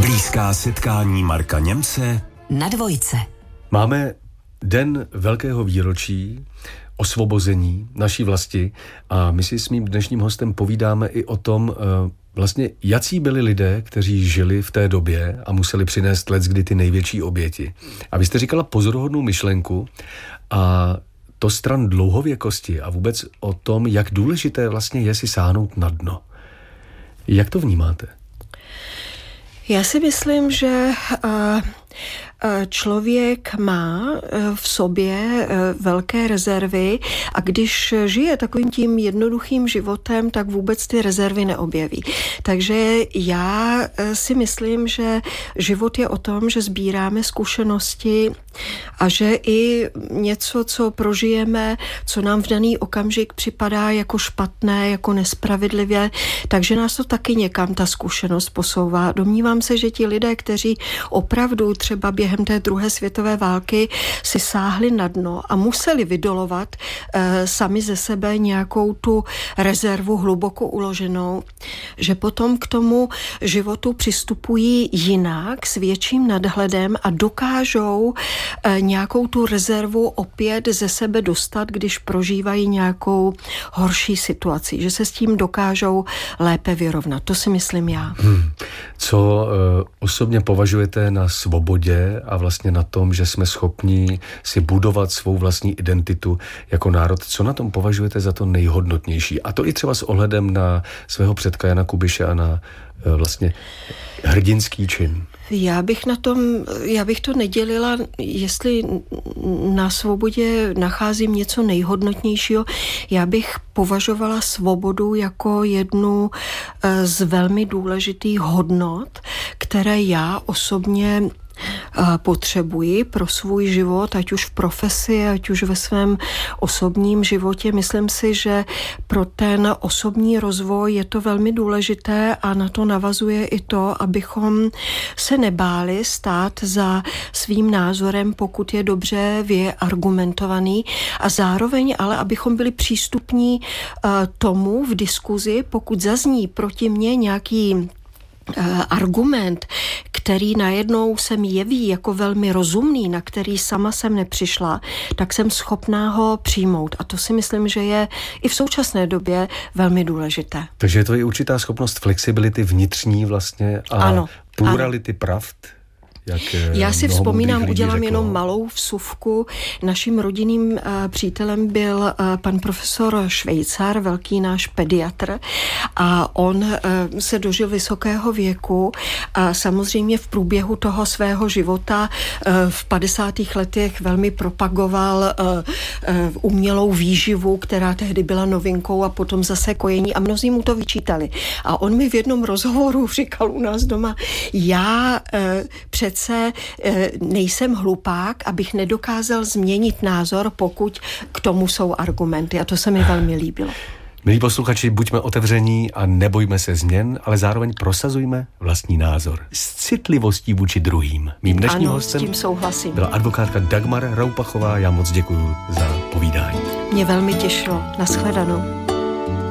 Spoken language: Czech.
Blízká setkání Marka Němce na Dvojce. Máme den velkého výročí osvobození naší vlasti a my si s mým dnešním hostem povídáme i o tom, vlastně jací byli lidé, kteří žili v té době a museli přinést leckdy ty největší oběti. A vy jste říkala pozoruhodnou myšlenku a to stran dlouhověkosti a vůbec o tom, jak důležité vlastně je si sáhnout na dno. Jak to vnímáte? Já si myslím, že člověk má v sobě velké rezervy a když žije takovým tím jednoduchým životem, tak vůbec ty rezervy neobjeví. Takže já si myslím, že život je o tom, že sbíráme zkušenosti a že i něco, co prožijeme, co nám v daný okamžik připadá jako špatné, jako nespravedlivé, takže nás to taky někam ta zkušenost posouvá. Domnívám se, že ti lidé, kteří opravdu třeba během té druhé světové války si sáhli na dno a museli vydolovat sami ze sebe nějakou tu rezervu hluboko uloženou, že potom k tomu životu přistupují jinak, s větším nadhledem a dokážou nějakou tu rezervu opět ze sebe dostat, když prožívají nějakou horší situaci, že se s tím dokážou lépe vyrovnat. To si myslím já. Co osobně považujete na svobodě a vlastně na tom, že jsme schopni si budovat svou vlastní identitu jako národ, co na tom považujete za to nejhodnotnější? A to i třeba s ohledem na svého předka Jana Kubiše a na vlastně hrdinský čin. Já bych to nedělila, jestli na svobodě nacházím něco nejhodnotnějšího. Já bych považovala svobodu jako jednu z velmi důležitých hodnot, které já osobně potřebuji pro svůj život, ať už v profesi, ať už ve svém osobním životě. Myslím si, že pro ten osobní rozvoj je to velmi důležité a na to navazuje i to, abychom se nebáli stát za svým názorem, pokud je dobře vyargumentovaný a zároveň ale, abychom byli přístupní tomu v diskuzi, pokud zazní proti mně nějaký argument, který najednou se mi jeví jako velmi rozumný, na který sama jsem nepřišla, tak jsem schopná ho přijmout. A to si myslím, že je i v současné době velmi důležité. Takže je to i určitá schopnost flexibility vnitřní vlastně a ano, plurality pravd. Já si vzpomínám, udělám jenom malou vsuvku. Naším rodinným přítelem byl pan profesor Švejcar, velký náš pediatr, a on se dožil vysokého věku a samozřejmě v průběhu toho svého života v 50. letech velmi propagoval umělou výživu, která tehdy byla novinkou, a potom zase kojení a mnozí mu to vyčítali. A on mi v jednom rozhovoru říkal u nás doma, já přece nejsem hlupák, abych nedokázal změnit názor, pokud k tomu jsou argumenty. A to se mi velmi líbilo. Milí posluchači, buďme otevření a nebojme se změn, ale zároveň prosazujme vlastní názor s citlivostí vůči druhým. Mým dnešním hostem s tím souhlasím. Byla advokátka Dagmar Raupachová. Já moc děkuju za povídání. Mě velmi těšilo. Nashledanou.